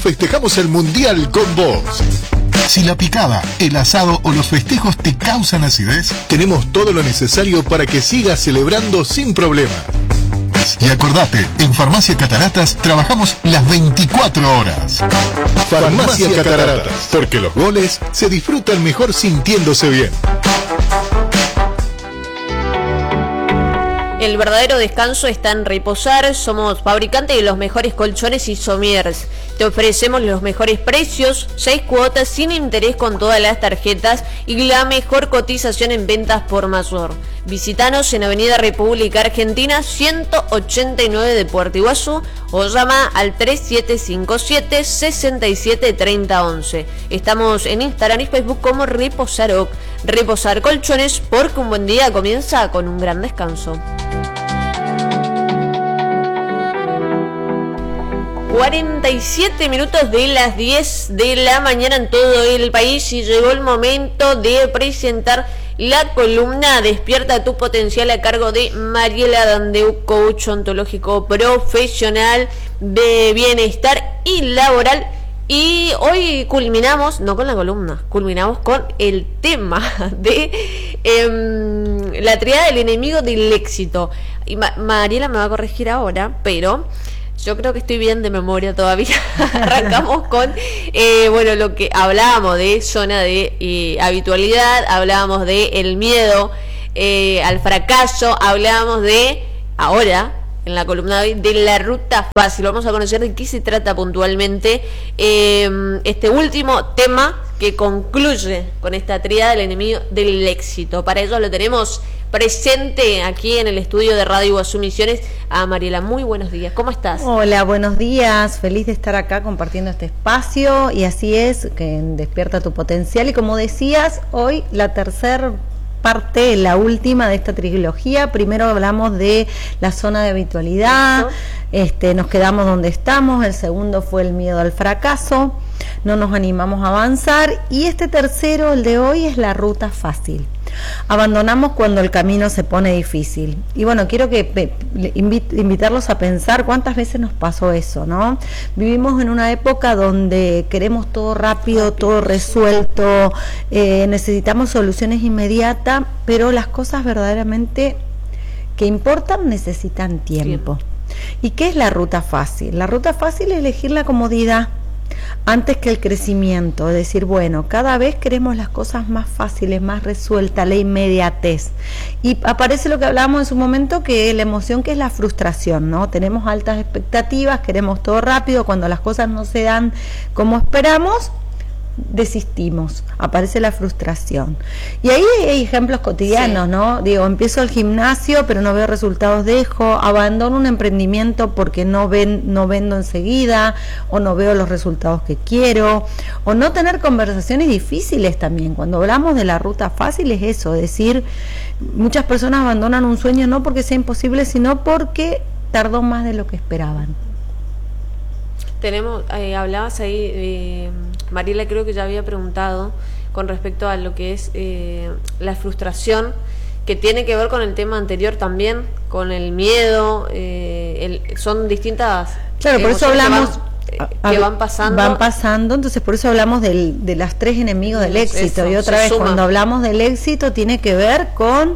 festejamos el Mundial con vos. Si la picada, el asado o los festejos te causan acidez, tenemos todo lo necesario para que sigas celebrando sin problema. Y acordate, en Farmacia Cataratas trabajamos las 24 horas. Farmacia Cataratas, porque los goles se disfrutan mejor sintiéndose bien. El verdadero descanso está en reposar. Somos fabricantes de los mejores colchones y somieres. Te ofrecemos los mejores precios, 6 cuotas sin interés con todas las tarjetas y la mejor cotización en ventas por mayor. Visítanos en Avenida República Argentina 189 de Puerto Iguazú o llama al 3757 673011. Estamos en Instagram y Facebook como Reposaroc. Reposar colchones, porque un buen día comienza con un gran descanso. 47 minutos de las 10 de la mañana en todo el país y llegó el momento de presentar la columna Despierta tu potencial a cargo de Mariela Dandeu, coach ontológico profesional de bienestar y laboral. Y hoy culminamos, no con la columna, culminamos con el tema de la triada del enemigo del éxito. Y Mariela me va a corregir ahora, pero yo creo que estoy bien de memoria todavía. Arrancamos con, lo que hablábamos de zona de habitualidad, hablábamos de el miedo al fracaso, hablábamos de, ahora, en la columna de hoy, de la ruta fácil. Vamos a conocer de qué se trata puntualmente este último tema que concluye con esta tríada del enemigo del éxito. Para ello lo tenemos presente aquí en el estudio de Radio Iguazú Misiones a Mariela. Muy buenos días, ¿cómo estás? Hola, buenos días, feliz de estar acá compartiendo este espacio, y así es, que despierta tu potencial. Y como decías, hoy la tercera parte, la última de esta trilogía. Primero hablamos de la zona de habitualidad, nos quedamos donde estamos. El segundo fue el miedo al fracaso, no nos animamos a avanzar, y este tercero, el de hoy, es la ruta fácil. Abandonamos cuando el camino se pone difícil. Y bueno, quiero que invitarlos a pensar cuántas veces nos pasó eso, ¿no? Vivimos en una época donde queremos todo rápido, todo resuelto, necesitamos soluciones inmediatas, pero las cosas verdaderamente que importan necesitan tiempo. ¿Y qué es la ruta fácil? La ruta fácil es elegir la comodidad antes que el crecimiento, es decir, bueno, cada vez queremos las cosas más fáciles, más resueltas, la inmediatez. Y aparece lo que hablábamos en su momento, que la emoción, que es la frustración, ¿no? Tenemos altas expectativas, queremos todo rápido, cuando las cosas no se dan como esperamos, desistimos, aparece la frustración. Y ahí hay ejemplos cotidianos, sí, ¿no? Digo, empiezo el gimnasio pero no veo resultados, dejo, abandono un emprendimiento porque no vendo enseguida, o no veo los resultados que quiero, o no tener conversaciones difíciles también. Cuando hablamos de la ruta fácil es eso, es decir, muchas personas abandonan un sueño no porque sea imposible, sino porque tardó más de lo que esperaban. Tenemos, hablabas ahí, Mariela creo que ya había preguntado con respecto a lo que es la frustración, que tiene que ver con el tema anterior también, con el miedo, son distintas. Claro, por eso hablamos que van pasando. Van pasando, entonces por eso hablamos de las tres enemigos del éxito. Eso, y otra vez, suma. Cuando hablamos del éxito, tiene que ver con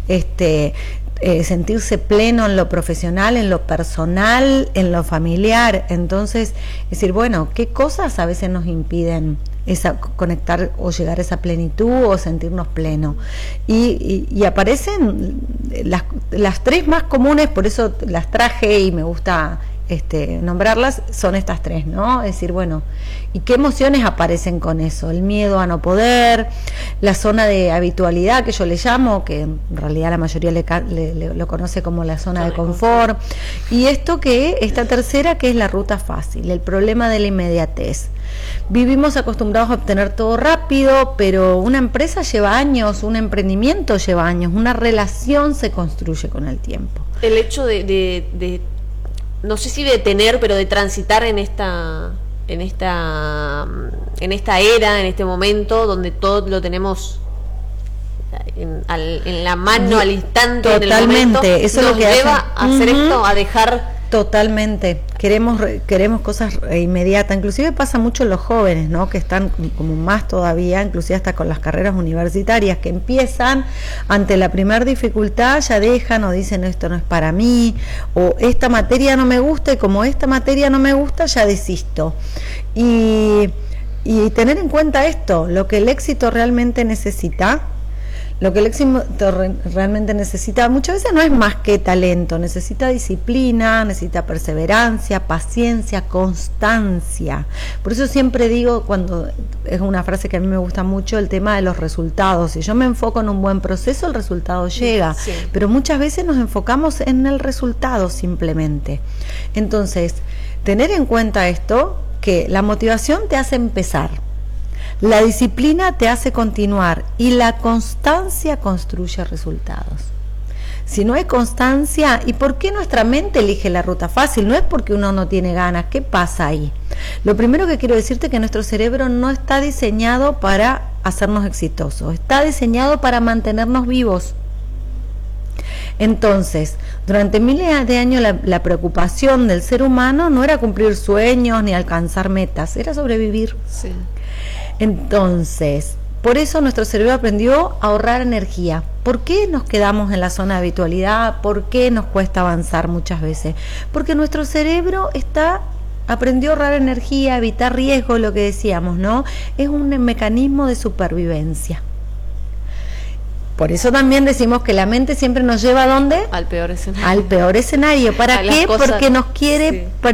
sentirse pleno en lo profesional, en lo personal, en lo familiar. Entonces, es decir, bueno, ¿qué cosas a veces nos impiden conectar o llegar a esa plenitud o sentirnos pleno? Y aparecen las tres más comunes, por eso las traje y me gusta nombrarlas, son estas tres, ¿no? Es decir, bueno, ¿y qué emociones aparecen con eso? El miedo a no poder, la zona de habitualidad, que yo le llamo, que en realidad la mayoría lo conoce como la zona de confort, y esta tercera, que es la ruta fácil, el problema de la inmediatez. Vivimos acostumbrados a obtener todo rápido, pero una empresa lleva años, un emprendimiento lleva años, una relación se construye con el tiempo. El hecho de no sé si de tener, pero de transitar en esta era, en este momento donde todo lo tenemos en la mano, al instante, totalmente, en el momento, eso nos es lo que lleva a hacer esto, a dejar totalmente, queremos cosas inmediatas. Inclusive pasa mucho en los jóvenes, ¿no? Que están como más todavía, inclusive hasta con las carreras universitarias, que empiezan ante la primera dificultad, ya dejan o dicen esto no es para mí, o esta materia no me gusta, y como esta materia no me gusta ya desisto. Y tener en cuenta esto, lo que el éxito realmente necesita. Lo que el éxito realmente necesita muchas veces no es más que talento, necesita disciplina, necesita perseverancia, paciencia, constancia. Por eso siempre digo, cuando es una frase que a mí me gusta mucho, el tema de los resultados. Si yo me enfoco en un buen proceso, el resultado llega, sí. Pero muchas veces nos enfocamos en el resultado simplemente. Entonces, tener en cuenta esto, que la motivación te hace empezar. La disciplina te hace continuar y la constancia construye resultados. Si no hay constancia, ¿y por qué nuestra mente elige la ruta fácil? No es porque uno no tiene ganas. ¿Qué pasa ahí? Lo primero que quiero decirte es que nuestro cerebro no está diseñado para hacernos exitosos, está diseñado para mantenernos vivos. Entonces, durante miles de años la preocupación del ser humano no era cumplir sueños ni alcanzar metas, era sobrevivir. Sí. Entonces, por eso nuestro cerebro aprendió a ahorrar energía. ¿Por qué nos quedamos en la zona de habitualidad? ¿Por qué nos cuesta avanzar muchas veces? Porque nuestro cerebro aprendió a ahorrar energía, a evitar riesgo, lo que decíamos, ¿no? Es un mecanismo de supervivencia. Por eso también decimos que la mente siempre nos lleva ¿a dónde? Al peor escenario. Al peor escenario. ¿Para qué? Porque nos quiere